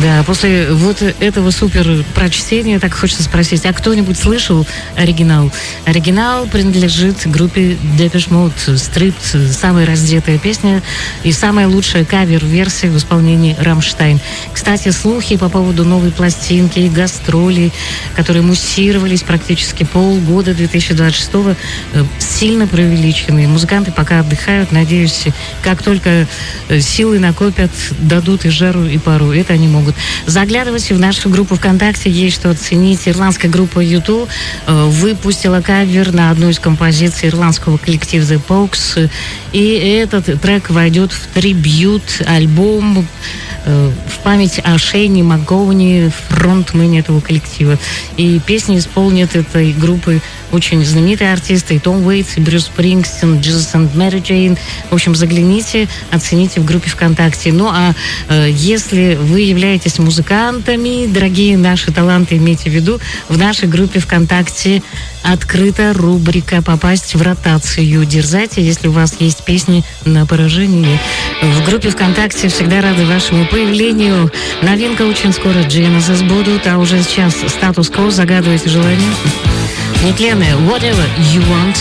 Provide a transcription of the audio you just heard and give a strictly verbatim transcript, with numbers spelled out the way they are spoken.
Да, после вот этого супер прочтения так хочется спросить, а кто-нибудь слышал оригинал? Оригинал принадлежит группе Depeche Mode. Stripped, самая раздетая песня и самая лучшая кавер-версия в исполнении Рамштайн. Кстати, слухи по поводу новой пластинки и гастролей, которые муссировались практически полгода две тысячи двадцать шестого, сильно преувеличены. Музыканты пока отдыхают. Надеюсь, как только силы накопят, дадут и жару, и пару. Это они могут. Заглядывайте в нашу группу ВКонтакте, есть что оценить. Ирландская группа ю ту выпустила кавер на одну из композиций ирландского коллектива The Pogues. И этот трек войдет в трибьют-альбом в память о Шейне МакГоуни, фронтмене этого коллектива. И песни исполнят этой группы очень знаменитые артисты: и Том Уэйтс, и Брюс Спрингстин, Jesus and Mary Jane. В общем, загляните, оцените в группе ВКонтакте. Ну, а э, если вы являетесь музыкантами, дорогие наши таланты, имейте в виду, в нашей группе ВКонтакте открыта рубрика «Попасть в ротацию». Дерзайте, если у вас есть песни на поражение. В группе ВКонтакте всегда рады вашему появлению. Новинка очень скоро, Genesis будут, а уже сейчас статус-кво, загадывайте желание. Нетлена, Whatever You Want.